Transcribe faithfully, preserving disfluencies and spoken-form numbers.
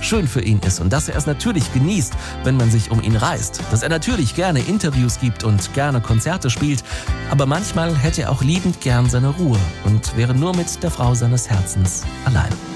schön für ihn ist und dass er es natürlich genießt, wenn man sich um ihn reißt. Dass er natürlich gerne Interviews gibt und gerne Konzerte spielt, aber manchmal hätte er auch liebend gern seine Ruhe und wäre nur mit der Frau seines Herzens allein.